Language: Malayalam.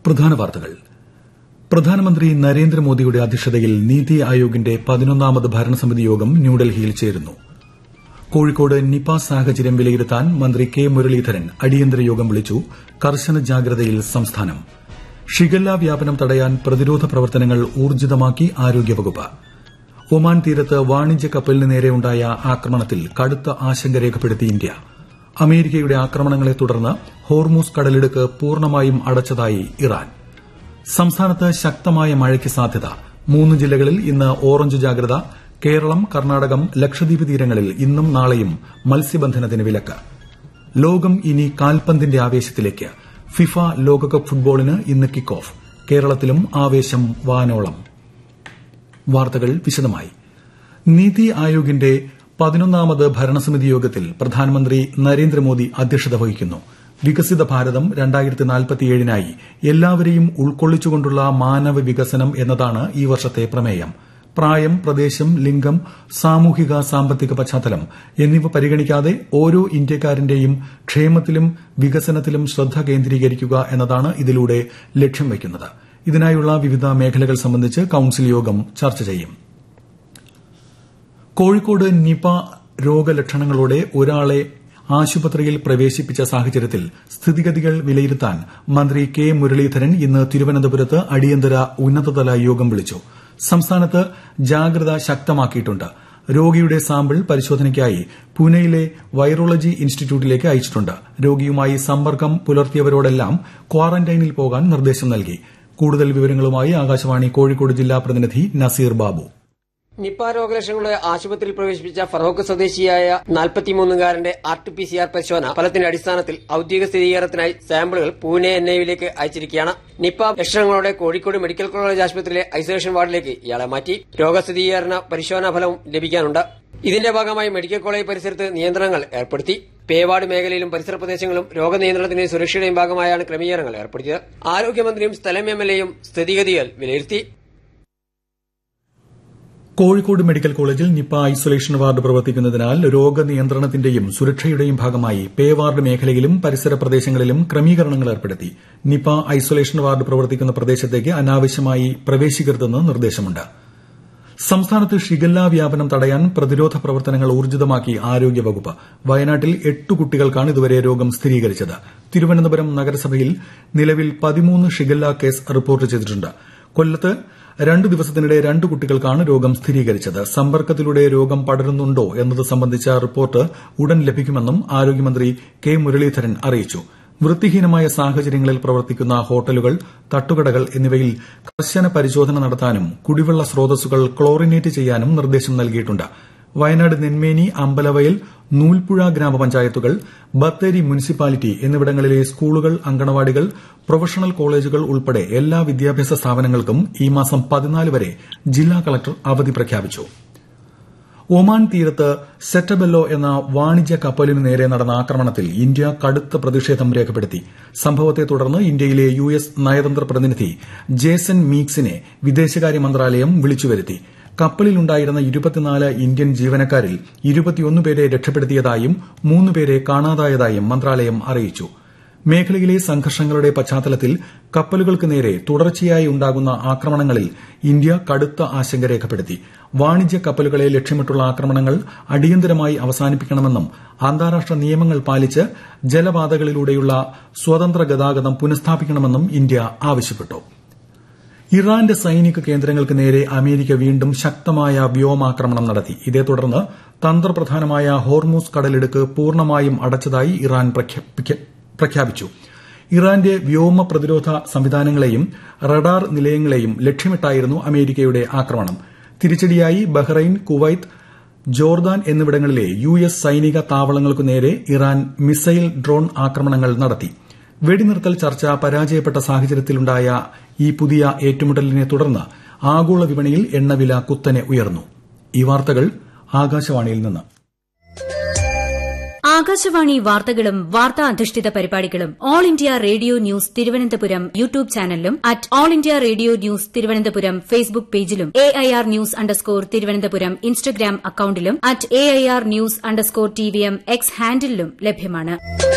പ്രധാന വാർത്തകൾ. പ്രധാനമന്ത്രി നരേന്ദ്രമോദിയുടെ അധ്യക്ഷതയിൽ നീതി ആയോഗിന്റെ 11ാമത് ഭരണസമിതി യോഗം ന്യൂഡൽഹിയിൽ ചേരുന്നു. കോഴിക്കോട് നിപ സാഹചര്യം വിലയിരുത്താൻ മന്ത്രി കെ മുരളീധരൻ അടിയന്തര യോഗം വിളിച്ചു. കർശന ജാഗ്രതയിൽ സംസ്ഥാനം. ഷിഗല്ല വ്യാപനം തടയാൻ പ്രതിരോധ പ്രവർത്തനങ്ങൾ ഊർജിതമാക്കി ആരോഗ്യവകുപ്പ്. ഒമാൻ തീരത്ത് വാണിജ്യ കപ്പലിന് നേരെയുണ്ടായ ആക്രമണത്തിൽ കടുത്ത ആശങ്ക രേഖപ്പെടുത്തി ഇന്ത്യ. അമേരിക്കയുടെ ആക്രമണങ്ങളെ തുടർന്ന് ഹോർമൂസ് കടലിടുക്ക് പൂർണ്ണമായും അടച്ചതായി ഇറാൻ. സംസ്ഥാനത്ത് ശക്തമായ മഴയ്ക്ക് സാധ്യത. 3 ജില്ലകളിൽ ഇന്ന് ഓറഞ്ച് ജാഗ്രത. കേരളം, കർണാടകം, ലക്ഷദ്വീപ് തീരങ്ങളിൽ ഇന്നും നാളെയും മത്സ്യബന്ധനത്തിന് വിലക്ക്. ലോകം ഇനി കാൽപന്തിന്റെ ആവേശത്തിലേക്ക്. ഫിഫ ലോകകപ്പ് ഫുട്ബോളിന് ഇന്ന് കിക്ക് ഓഫ്. കേരളത്തിലും ആവേശം വാനോളം. വാർത്തകൾ വിശദമായി. നീതി ആയോഗിന്റെ 11ാമത് ഭരണസമിതി യോഗത്തിൽ പ്രധാനമന്ത്രി നരേന്ദ്രമോദി അധ്യക്ഷത വഹിക്കുന്നു. വികസിത ഭാരതം 2047നായി എല്ലാവരെയും ഉൾക്കൊള്ളിച്ചുകൊണ്ടുള്ള മാനവ വികസനം എന്നതാണ് ഈ വർഷത്തെ പ്രമേയം. പ്രായം, പ്രദേശം, ലിംഗം, സാമൂഹിക സാമ്പത്തിക പശ്ചാത്തലം എന്നിവ പരിഗണിക്കാതെ ഓരോ ഇന്ത്യക്കാരന്റെയും ക്ഷേമത്തിലും വികസനത്തിലും ശ്രദ്ധ കേന്ദ്രീകരിക്കുക എന്നതാണ് ഇതിലൂടെ ലക്ഷ്യം വയ്ക്കുന്നത്. ഇതിനായുള്ള വിവിധ മേഖലകൾ സംബന്ധിച്ച് കൌൺസിൽ യോഗം ചർച്ച ചെയ്യും. കോഴിക്കോട് നിപ രോഗലക്ഷണങ്ങളോടെ ഒരാളെ ആശുപത്രിയിൽ പ്രവേശിപ്പിച്ച സാഹചര്യത്തിൽ സ്ഥിതിഗതികൾ വിലയിരുത്താൻ മന്ത്രി കെ മുരളീധരൻ ഇന്ന് തിരുവനന്തപുരത്ത് അടിയന്തര ഉന്നതതല യോഗം വിളിച്ചു. സംസ്ഥാനത്ത് ജാഗ്രത ശക്തമാക്കിയിട്ടുണ്ട്. രോഗിയുടെ സാമ്പിൾ പരിശോധനയ്ക്കായി പൂനെയിലെ വൈറോളജി ഇൻസ്റ്റിറ്റ്യൂട്ടിലേക്ക് അയച്ചിട്ടുണ്ട്. രോഗിയുമായി സമ്പർക്കം പുലർത്തിയവരോടെല്ലാം ക്വാറന്റൈനിൽ പോകാൻ നിർദ്ദേശം നൽകി. കൂടുതൽ വിവരങ്ങളുമായി ആകാശവാണി കോഴിക്കോട് ജില്ലാ പ്രതിനിധി നസീർ ബാബു. നിപ രോഗലക്ഷണങ്ങളെ ആശുപത്രിയിൽ പ്രവേശിപ്പിച്ച ഫറോക്ക് സ്വദേശിയായ 43-കാരന്റെ RT-PCR പരിശോധന ഫലത്തിന്റെ അടിസ്ഥാനത്തിൽ ഔദ്യോഗിക സ്ഥിരീകരണത്തിനായി സാമ്പിളുകൾ Pune NIVയിലേക്ക് അയച്ചിരിക്കുകയാണ്. Nipah ലക്ഷണങ്ങളോടെ Kozhikode medical college ആശുപത്രിയിലെ ഐസൊലേഷൻ വാർഡിലേക്ക് ഇയാളെ മാറ്റി. രോഗസ്ഥിരീകരണ പരിശോധനാ ഫലവും ലഭിക്കാനുണ്ട്. ഇതിന്റെ ഭാഗമായി മെഡിക്കൽ കോളേജ് പരിസരത്ത് നിയന്ത്രണങ്ങൾ ഏർപ്പെടുത്തി. പേവാർഡ് മേഖലയിലും പരിസര പ്രദേശങ്ങളും രോഗനിയന്ത്രണത്തിന്റെയും സുരക്ഷയുടെയും ഭാഗമായാണ് ക്രമീകരണങ്ങൾ ഏർപ്പെടുത്തിയത്. ആരോഗ്യമന്ത്രിയും സ്ഥലം MLAയും സ്ഥിതിഗതികൾ വിലയിരുത്തി. കോഴിക്കോട് മെഡിക്കൽ കോളേജിൽ നിപ ഐസൊലേഷൻ വാർഡ് പ്രവർത്തിക്കുന്നതിനാൽ രോഗനിയന്ത്രണത്തിന്റെയും സുരക്ഷയുടെയും ഭാഗമായി പേവാർഡ് മേഖലയിലും പരിസര പ്രദേശങ്ങളിലും ക്രമീകരണങ്ങൾ ഏർപ്പെടുത്തി. നിപ ഐസൊലേഷൻ വാർഡ് പ്രവർത്തിക്കുന്ന പ്രദേശത്തേക്ക് അനാവശ്യമായി പ്രവേശിക്കരുതെന്ന് നിർദ്ദേശമുണ്ട്. സംസ്ഥാനത്ത് ഷിഗല്ല വ്യാപനം തടയാൻ പ്രതിരോധ പ്രവർത്തനങ്ങൾ ഊർജിതമാക്കി ആരോഗ്യവകുപ്പ്. വയനാട്ടിൽ 8 കുട്ടികൾക്കാണ് ഇതുവരെ രോഗം സ്ഥിരീകരിച്ചത്. തിരുവനന്തപുരം നഗരസഭയിൽ നിലവിൽ 13 ഷിഗല്ല കേസ് റിപ്പോർട്ട് ചെയ്തിട്ടുണ്ട്. കൊല്ലത്ത് 2 ദിവസത്തിനിടെ 2 കുട്ടികൾക്കാണ് രോഗം സ്ഥിരീകരിച്ചത്. സമ്പർക്കത്തിലൂടെ രോഗം പടരുന്നുണ്ടോ എന്നത് സംബന്ധിച്ച റിപ്പോർട്ട് ഉടൻ ലഭിക്കുമെന്നും ആരോഗ്യമന്ത്രി കെ മുരളീധരൻ അറിയിച്ചു. വൃത്തിഹീനമായ സാഹചര്യങ്ങളിൽ പ്രവർത്തിക്കുന്ന ഹോട്ടലുകൾ, തട്ടുകടകൾ എന്നിവയിൽ കർശന പരിശോധന നടത്താനും കുടിവെള്ള സ്രോതസ്സുകൾ ക്ലോറിനേറ്റ് ചെയ്യാനും നിർദ്ദേശം നൽകിയിട്ടുണ്ട്. വയനാട് നെന്മേനി, അമ്പലവയൽ, നൂൽപ്പുഴ ഗ്രാമപഞ്ചായത്തുകൾ, ബത്തേരി മുനിസിപ്പാലിറ്റി എന്നിവിടങ്ങളിലെ സ്കൂളുകൾ, അങ്കണവാടികൾ, പ്രൊഫഷണൽ കോളേജുകൾ ഉൾപ്പെടെ എല്ലാ വിദ്യാഭ്യാസ സ്ഥാപനങ്ങൾക്കും ഈ മാസം 14 വരെ ജില്ലാ കളക്ടർ അവധി പ്രഖ്യാപിച്ചു. ഒമാൻ തീരത്ത് സെറ്റബെല്ലോ എന്ന വാണിജ്യ കപ്പലിനു നേരെ നടന്ന ആക്രമണത്തിൽ ഇന്ത്യ കടുത്ത പ്രതിഷേധം രേഖപ്പെടുത്തി. സംഭവത്തെ തുടർന്ന് ഇന്ത്യയിലെ US നയതന്ത്ര പ്രതിനിധി ജേസൺ മീക്സിനെ വിദേശകാര്യ മന്ത്രാലയം വിളിച്ചുവരുത്തി. കപ്പലിലുണ്ടായിരുന്ന 24 ഇന്ത്യൻ ജീവനക്കാരിൽ 21 പേരെ രക്ഷപ്പെടുത്തിയതായും 3 പേരെ കാണാതായതായും മന്ത്രാലയം അറിയിച്ചു. മേഖലയിലെ സംഘർഷങ്ങളുടെ പശ്ചാത്തലത്തിൽ കപ്പലുകൾക്ക് നേരെ തുടർച്ചയായി ഉണ്ടാകുന്ന ആക്രമണങ്ങളിൽ ഇന്ത്യ കടുത്ത ആശങ്ക രേഖപ്പെടുത്തി. വാണിജ്യ കപ്പലുകളെ ലക്ഷ്യമിട്ടുള്ള ആക്രമണങ്ങൾ അടിയന്തരമായി അവസാനിപ്പിക്കണമെന്നും അന്താരാഷ്ട്ര നിയമങ്ങൾ പാലിച്ച് ജലപാതകളിലൂടെയുള്ള സ്വതന്ത്ര ഗതാഗതം പുനഃസ്ഥാപിക്കണമെന്നും ഇന്ത്യ ആവശ്യപ്പെട്ടു. ഇറാന്റെ സൈനിക കേന്ദ്രങ്ങൾക്ക് നേരെ അമേരിക്ക വീണ്ടും ശക്തമായ വ്യോമാക്രമണം നടത്തി. ഇതേ തുടർന്ന് തന്ത്രപ്രധാനമായ ഹോർമൂസ് കടലിടുക്ക് പൂർണ്ണമായും അടച്ചതായി ഇറാൻ പ്രഖ്യാപിച്ചു. ഇറാന്റെ വ്യോമ പ്രതിരോധ സംവിധാനങ്ങളെയും റഡാർ നിലയങ്ങളെയും ലക്ഷ്യമിട്ടായിരുന്നു അമേരിക്കയുടെ ആക്രമണം. തിരിച്ചടിയായി ബഹ്റൈൻ, കുവൈത്ത്, ജോർദാൻ എന്നിവിടങ്ങളിലെ US സൈനിക താവളങ്ങൾക്കു നേരെ ഇറാൻ മിസൈൽ, ഡ്രോൺ ആക്രമണങ്ങൾ നടത്തി. വെടിനിർത്തൽ ചർച്ച പരാജയപ്പെട്ട സാഹചര്യത്തിലുണ്ടായ ഈ പുതിയ ഏറ്റുമുട്ടലിനെ തുടർന്ന് ആഗോള വിപണിയിൽ എണ്ണവില കുത്തനെ ഉയർന്നു. ഈ വാർത്തകൾ ആകാശവാണിയിൽ നിന്ന്. ആകാശവാണി വാർത്തകളും വാർത്താ അധിഷ്ഠിത പരിപാടികളും all India radio news Thiruvananthapuram YouTube ചാനലിലും all India radio news Thiruvananthapuram Facebook പേജിലും AIR ന്യൂസ് _തിരുവനന്തപുരം ഇൻസ്റ്റഗ്രാം അക്കൌണ്ടിലും AIR ന്യൂസ് _TVM X ഹാൻഡിലും ലഭ്യമാണ്.